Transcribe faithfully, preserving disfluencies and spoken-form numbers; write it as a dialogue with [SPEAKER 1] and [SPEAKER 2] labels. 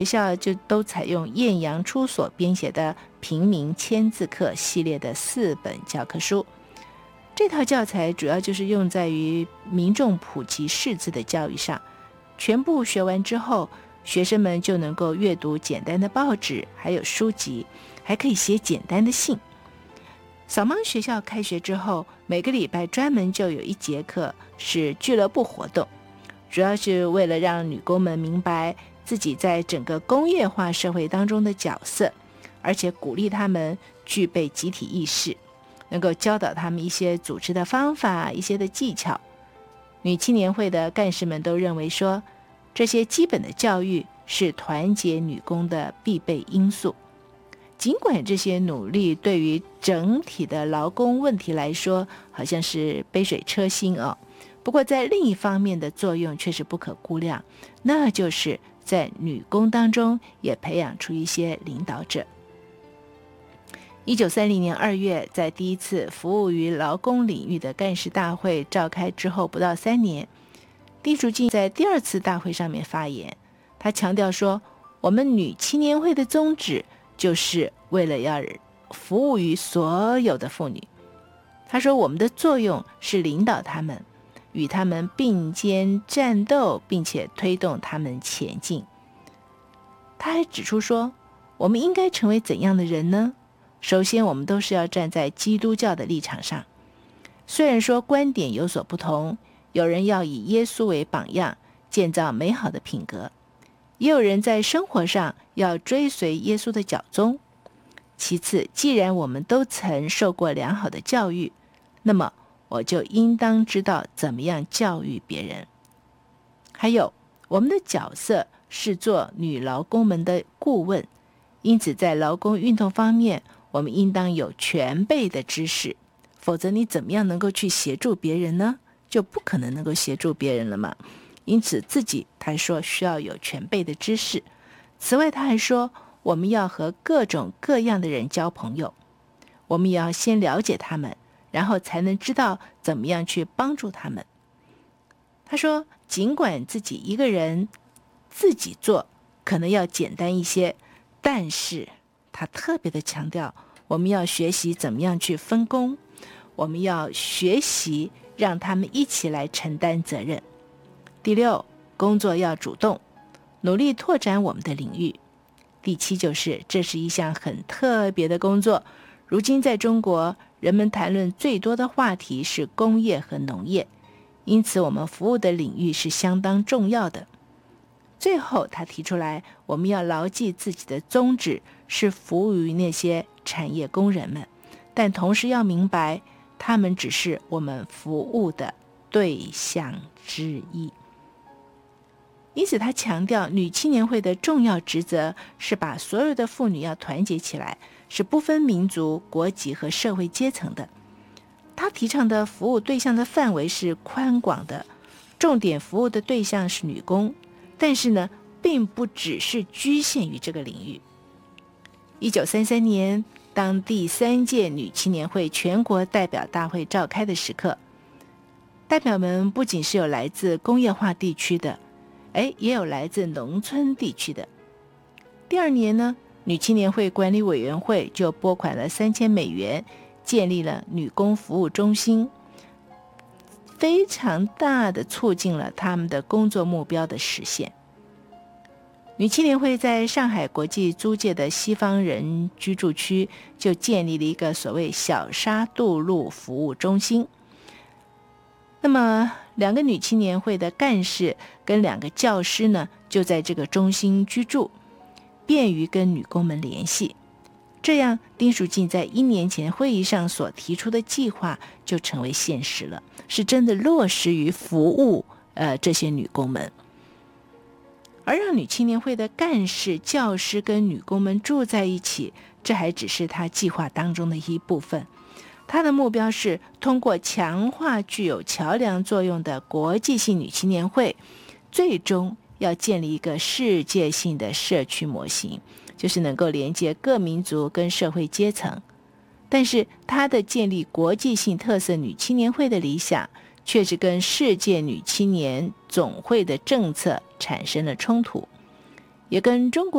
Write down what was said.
[SPEAKER 1] 学校就都采用晏阳初所编写的平民千字课系列的四本教科书。这套教材主要就是用在于民众普及识字的教育上，全部学完之后，学生们就能够阅读简单的报纸，还有书籍，还可以写简单的信。扫盲学校开学之后，每个礼拜专门就有一节课是俱乐部活动，主要是为了让女工们明白自己在整个工业化社会当中的角色，而且鼓励他们具备集体意识，能够教导他们一些组织的方法，一些的技巧。女青年会的干事们都认为说，这些基本的教育是团结女工的必备因素。尽管这些努力对于整体的劳工问题来说好像是杯水车薪哦，不过在另一方面的作用却是不可估量，那就是在女工当中也培养出一些领导者。一九三零年二月，在第一次服务于劳工领域的干事大会召开之后不到三年，丁淑静在第二次大会上面发言，她强调说，我们女青年会的宗旨就是为了要服务于所有的妇女。她说，我们的作用是领导她们，与她们并肩战斗，并且推动她们前进。她还指出说，我们应该成为怎样的人呢？首先，我们都是要站在基督教的立场上。虽然说观点有所不同，有人要以耶稣为榜样，建造美好的品格，也有人在生活上要追随耶稣的脚踪。其次，既然我们都曾受过良好的教育，那么我就应当知道怎么样教育别人。还有，我们的角色是做女劳工们的顾问，因此在劳工运动方面，我们应当有全备的知识，否则你怎么样能够去协助别人呢？就不可能能够协助别人了嘛。因此自己他说需要有全备的知识。此外他还说，我们要和各种各样的人交朋友，我们也要先了解他们，然后才能知道怎么样去帮助他们。他说，尽管自己一个人自己做可能要简单一些，但是他特别的强调，我们要学习怎么样去分工，我们要学习让他们一起来承担责任。第六，工作要主动，努力拓展我们的领域。第七，就是这是一项很特别的工作。如今在中国，人们谈论最多的话题是工业和农业，因此我们服务的领域是相当重要的。最后他提出来，我们要牢记自己的宗旨是服务于那些产业工人们，但同时要明白，他们只是我们服务的对象之一。因此他强调，女青年会的重要职责是把所有的妇女要团结起来，是不分民族、国籍和社会阶层的。他提倡的服务对象的范围是宽广的，重点服务的对象是女工，但是呢，并不只是局限于这个领域。一九三三年，当第三届女青年会全国代表大会召开的时刻，代表们不仅是有来自工业化地区的，哎，也有来自农村地区的。第二年呢，女青年会管理委员会就拨款了三千美元，建立了女工服务中心，非常大的促进了他们的工作目标的实现。女青年会在上海国际租界的西方人居住区就建立了一个所谓小沙渡路服务中心。那么两个女青年会的干事跟两个教师呢，就在这个中心居住，便于跟女工们联系。这样丁淑静在一年前会议上所提出的计划就成为现实了，是真的落实于服务呃这些女工们。而让女青年会的干事、教师跟女工们住在一起，这还只是他计划当中的一部分。他的目标是通过强化具有桥梁作用的国际性女青年会，最终要建立一个世界性的社区模型，就是能够连接各民族跟社会阶层。但是他的建立国际性特色女青年会的理想，却是跟世界女青年总会的政策产生了冲突，也跟中国